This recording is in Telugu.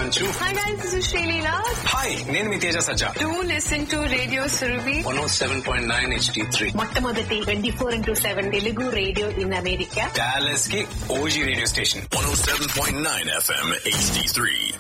Manchu. Hi guys, this is Shalila. Hi, నేను మీ తేజ సజ్జా. Do listen to Radio Surabhi. 107.9 HD3. మొట్టమొదటి 24/7 Telugu radio in America. Dallas కి OG radio station. 107.9 FM HD3.